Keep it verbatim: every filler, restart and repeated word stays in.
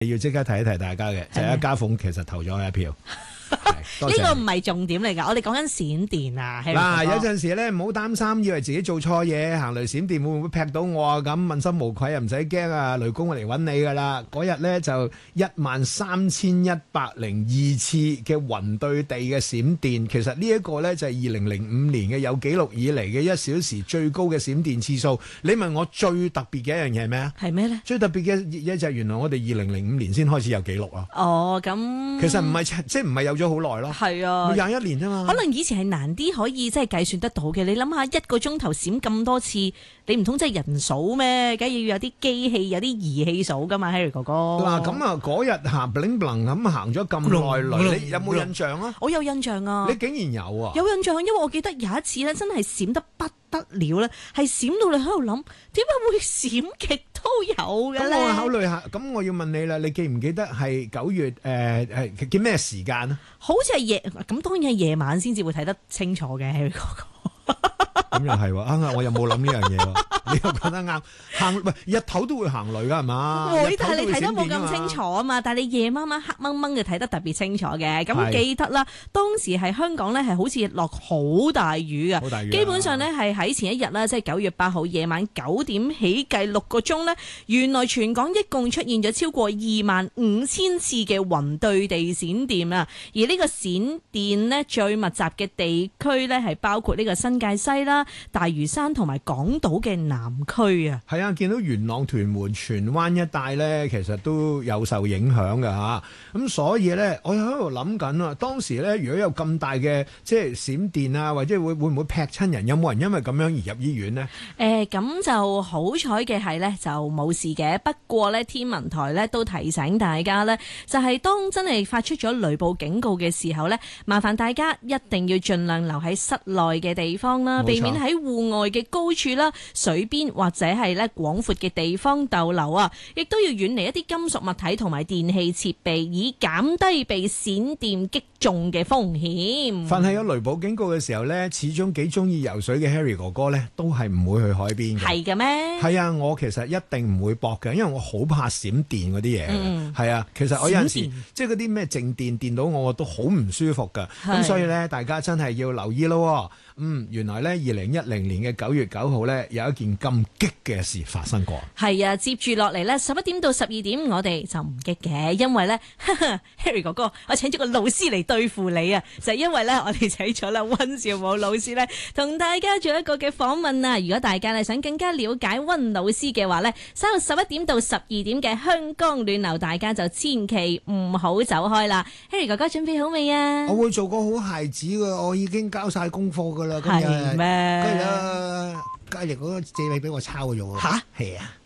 要即刻提一提大家嘅，就係家鳳其實投咗我一票。 呢個唔係重點嚟㗎，我哋講緊閃電啊！ 嗱，有陣時咧唔好擔心，以為自己做錯嘢，行雷閃電會唔會劈到我啊？咁問心無愧啊，唔使驚啊！雷公我嚟揾你㗎啦！嗰日咧就一萬三千一百零二次嘅雲對地嘅閃電，其實呢一個咧就係二零零五年嘅有記錄以嚟嘅一小時最高嘅閃電次數。你問我最特別嘅一樣嘢係咩啊？ 係咩咧？ 最特別嘅嘢就係原來我哋二零零五年先開始有記錄啊！ 哦，咁其實唔係即係唔係有咗好耐咯。 係啊， 廿一年啫嘛。 可能以前係難啲可以即係計算得到嘅。你諗下一個鐘頭閃咁多次，你唔通真係人數咩？梗係要有啲機器、有啲儀器數噶嘛 ，Harry 哥哥。嗱咁啊，嗰日行 bling bling 咁行咗咁耐雷，你有冇印象啊？ 我有印象啊。 你竟然有啊？ 有印象，因為我記得有一次咧，真係閃得不得了咧，係閃到你喺度諗，點解會閃極都有嘅咧？ 咁我考慮下，咁我要問你啦，你記唔記得係九月誒係叫咩時間啊？ 好似係夜，咁當然係夜晚先至會睇得清楚嘅，Harry 哥哥。 咁又係喎，啱我又冇諗呢樣嘢喎。你又覺得啱，行喂日頭都會行雷噶係嘛？ 會，但係你睇得冇咁清楚啊嘛。但係你夜晚晚黑掹掹嘅睇得特別清楚嘅。咁記得啦，當時係香港咧係好似落好大雨嘅， 好大雨啊， 基本上咧係喺前一日啦，即係九月八號夜晚九點起計六個鐘咧，原來全港一共出現咗超過二萬五千次嘅雲對地閃電啊！而呢個閃電咧最密集嘅地區咧係包括呢個新界西啦、大嶼山同埋港島嘅南區啊。 係啊，見到元朗、屯門、荃灣一帶咧，其實都有受影響㗎吓。咁所以咧，我又喺度諗緊啊，當時咧如果有咁大嘅即係閃電啊，或者會會唔會劈親人？有冇人因為咁樣而入醫院呢？ 誒、呃，咁就好彩嘅係咧，就冇事嘅。不過咧，天文台咧都提醒大家咧，就係、是、當真係發出咗雷暴警告嘅時候咧，麻煩大家一定要盡量留喺室內嘅地方啦，避免喺戶外嘅高處啦、水邊或者係咧廣闊嘅地方逗留啊，亦都要遠離一啲金屬物體同埋電器設備，以減低被閃電擊中嘅風險。 凡係有雷暴警告嘅時候咧，始終幾中意游水嘅 Harry 哥哥咧，都係唔會去海邊嘅。 係嘅咩？ 係啊，我其實一定唔會搏嘅，因為我好怕閃電嗰啲嘢。嗯，係啊，其實我有陣時即係嗰啲咩靜電電到我，我都好唔舒服噶。咁所以咧，大家真係要留意咯。嗯，原來咧，二零一零年嘅九月九號咧，有一件咁激嘅事發生過。係啊，接住落嚟咧，十一點到十二點，我哋就唔激嘅，因為咧，Harry 哥哥，我請咗個老師嚟對付你啊，就係、因為咧，我哋請咗啦溫兆武老師咧，同大家做一個嘅訪問啊。如果大家咧想更加了解溫老師嘅話咧，稍後十一點到十二點嘅香江暖流，大家就千祈唔好走開啦。Harry 哥哥準備好未啊？ 我會做個好孩子噶，我已經交晒功課噶啦。 係咩？ 梗係啦，家日嗰個借位俾我抄咗。吓，係啊。